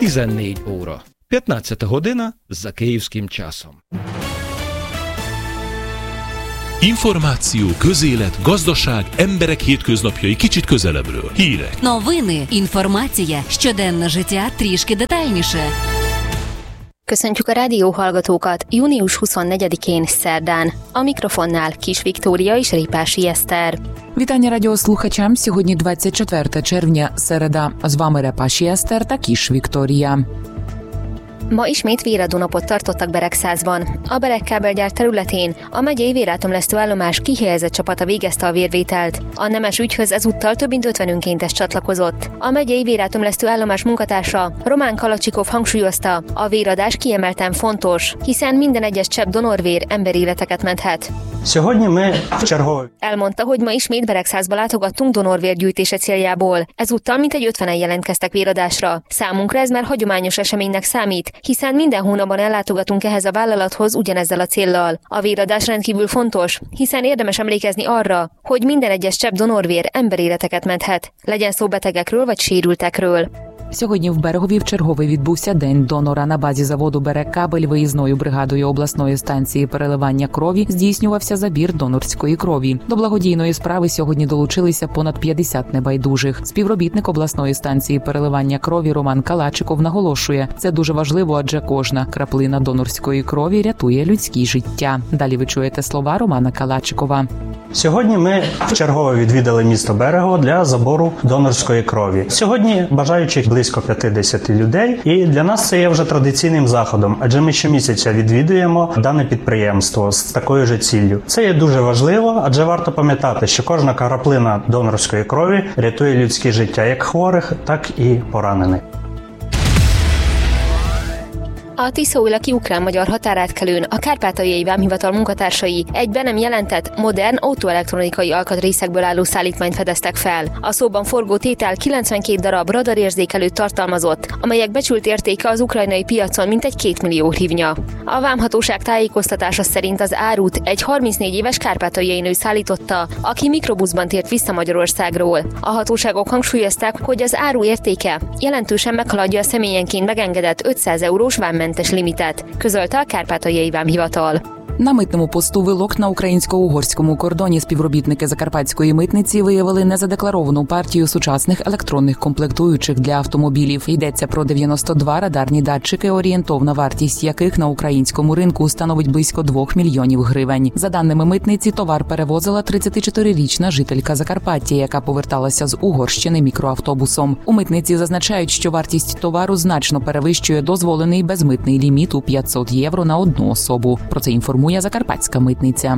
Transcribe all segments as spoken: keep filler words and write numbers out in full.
тиждесять óra. п'ятнадцята година за київським часом. Információ, közélet, gazdaság, emberek hétköznapjai kicsit közelebbről. Hírek. Новини, інформація, щоденне життя трішки детальніше. Köszöntjük a rádióhallgatókat június huszonnegyedikén szerdán. A mikrofonnál Kis Viktória és Ripási Eszter. Вітання радіослухачам. Сьогодні двадцять четверте червня, середа. З вами Репаші Eszter та Kis Viktória. Ma ismét véradónapot tartottak Beregszázban. A Beregkábelgyár területén a megyei vérátomlesztő állomás kihelyezett csapata végezte a vérvételt. A nemes ügyhöz ezúttal több mint ötven önkéntes csatlakozott. A megyei vérátomlesztő állomás munkatársa, Román Kalacsikov hangsúlyozta, a véradás kiemelten fontos, hiszen minden egyes csepp donorvér emberéleteket menthet. Elmondta, hogy ma ismét Beregszázba látogattunk donorvérgyűjtése céljából. Ezúttal mintegy ötvenen jelentkeztek véradásra. Számunkra ez már hagyományos eseménynek számít, hiszen minden hónapban ellátogatunk ehhez a vállalathoz ugyanezzel a céllal. A véradás rendkívül fontos, hiszen érdemes emlékezni arra, hogy minden egyes csepp donorvér emberéleteket menthet, legyen szó betegekről vagy sérültekről. Сьогодні в Берегові вчергове відбувся День донора. На базі заводу «Берегкабель» виїзною бригадою обласної станції переливання крові здійснювався забір донорської крові. До благодійної справи сьогодні долучилися понад п'ятдесят небайдужих. Співробітник обласної станції переливання крові Роман Калачиков наголошує, це дуже важливо, адже кожна краплина донорської крові рятує людські життя. Далі ви чуєте слова Романа Калачикова. Сьогодні ми вчергове відвідали місто Берегово для забору донорської крові. Сьогодні бажаючих близько п'ятдесят людей, і для нас це є вже традиційним заходом, адже ми щомісяця відвідуємо дане підприємство з такою же ціллю. Це є дуже важливо, адже варто пам'ятати, що кожна краплина донорської крові рятує людське життя як хворих, так і поранених. A tiszaújlaki ukrán-magyar határátkelőn a Kárpátaljai Vámhivatal munkatársai egy be nem jelentett, modern autóelektronikai alkatrészekből álló szállítmányt fedeztek fel. A szóban forgó tétel kilencvenkét darab radarérzékelőt tartalmazott, amelyek becsült értéke az ukrajnai piacon mintegy két millió hrivnya. A vámhatóság tájékoztatása szerint az árut egy harmincnégy éves kárpátaljai nő szállította, aki mikrobuszban tért vissza Magyarországról. A hatóságok hangsúlyozták, hogy az áru értéke jelentősen meghaladja a személyenként megengedett ötszáz eurós vámmentes limitet, közölte a Kárpátaljai Vámhivatal. На митному посту Вилок на українсько-угорському кордоні співробітники Закарпатської митниці виявили незадекларовану партію сучасних електронних комплектуючих для автомобілів. Йдеться про дев'яносто два радарні датчики, орієнтовна вартість яких на українському ринку становить близько двох мільйонів гривень. За даними митниці, товар перевозила тридцятичотирирічна жителька Закарпаття, яка поверталася з Угорщини мікроавтобусом. У митниці зазначають, що вартість товару значно перевищує дозволений безмитний ліміт у п'ятсот євро на одну особу. Про це інформує Закарпатська митниця.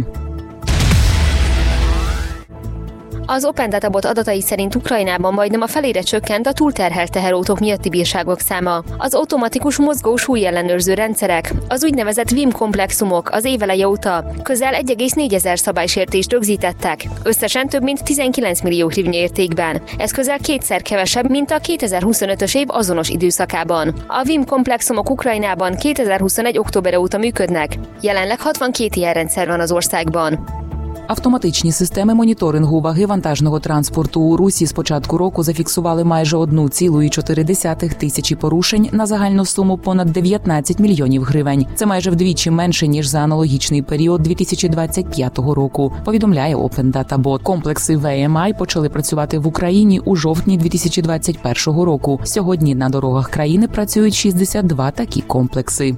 Az Open Data Bot adatai szerint Ukrajnában majdnem a felére csökkent a túlterhelt teherautók miatti bírságok száma. Az automatikus mozgó súlyellenőrző rendszerek, az úgynevezett vé i em komplexumok az éveleje óta közel egy egész négy ezer szabálysértést rögzítettek, összesen több mint tizenkilenc millió hrivnya értékben. Ez közel kétszer kevesebb, mint a kétezer-huszonötös év azonos időszakában. A vé i em komplexumok Ukrajnában kétezer-huszonegy október óta működnek. Jelenleg hatvankét ilyen rendszer van az országban. Автоматичні системи моніторингу ваги вантажного транспорту у Русі з початку року зафіксували майже одну цілу чотири десятих тисячі порушень на загальну суму понад дев'ятнадцять мільйонів гривень. Це майже вдвічі менше, ніж за аналогічний період дві тисячі двадцять п'ятого року, повідомляє Open Data Bot. Комплекси ві ем ай почали працювати в Україні у жовтні дві тисячі двадцять першого року. Сьогодні на дорогах країни працюють шістдесят два такі комплекси.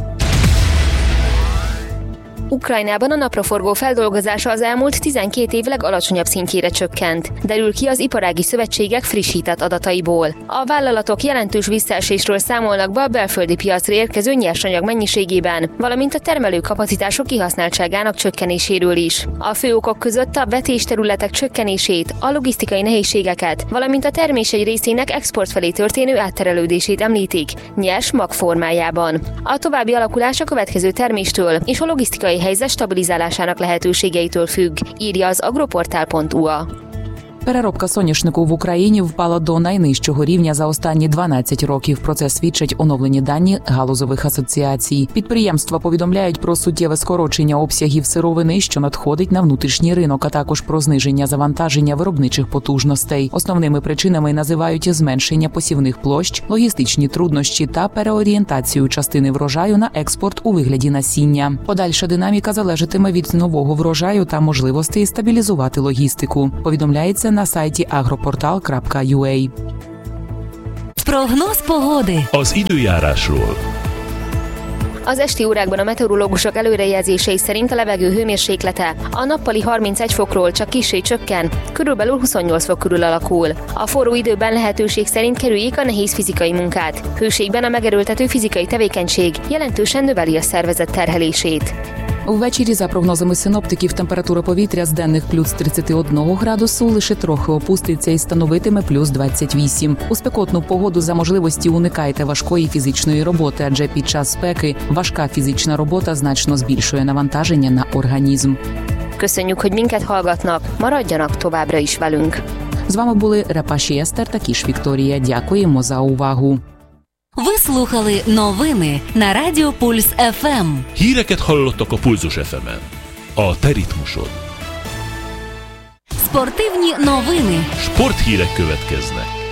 Ukrajnában a napraforgó feldolgozása az elmúlt tizenkét év legalacsonyabb szintjére csökkent, derül ki az iparági szövetségek frissített adataiból. A vállalatok jelentős visszaesésről számolnak be a belföldi piacra érkező nyersanyag mennyiségében, valamint a termelő kapacitások kihasználtságának csökkenéséről is. A fő okok között a vetésterületek csökkenését, a logisztikai nehézségeket, valamint a termés egy részének export felé történő átterelődését említik, nyers mag formájában. A további alakulás a következő terméstől és a logisztikai helyzet stabilizálásának lehetőségeitől függ, írja az agroportál pont u á. Переробка соняшнику в Україні впала до найнижчого рівня за останні дванадцять років. Про це свідчать оновлені дані галузових асоціацій. Підприємства повідомляють про суттєве скорочення обсягів сировини, що надходить на внутрішній ринок, а також про зниження завантаження виробничих потужностей. Основними причинами називають зменшення посівних площ, логістичні труднощі та переорієнтацію частини врожаю на експорт у вигляді насіння. Подальша динаміка залежатиме від нового врожаю та можливостей стабілізувати логістику. Повідомляється на сайті агропортал крапка ю а. Прогноз pогоди. Az időjárásról. Az esti órákban a meteorológusok előrejelzései szerint a levegő hőmérséklete a nappali harmincegy fokról csak kissé csökken, körülbelül huszonnyolc fok körül alakul. A forró időben lehetőség szerint kerüljék a nehéz fizikai munkát. Hőségben a megerőltető fizikai tevékenység jelentősen növeli a szervezet terhelését. Ввечері, за прогнозами синоптиків, температура повітря з денних плюс тридцять один градусу лише трохи опуститься і становитиме плюс двадцять вісім. У спекотну погоду за можливості уникайте важкої фізичної роботи, адже під час спеки важка фізична робота значно збільшує навантаження на організм. Köszönjük, hogy minket hallgatnak, maradjanak továbbra is velünk. З вами були Репаші Естер та Кіш Вікторія. Дякуємо за увагу. Ви слухали новини на Радіо Пульс еф ем. Híreket hallottak a Pulzus еф емен. A te ritmusod. Спортивні новини. Sporthírek következnek.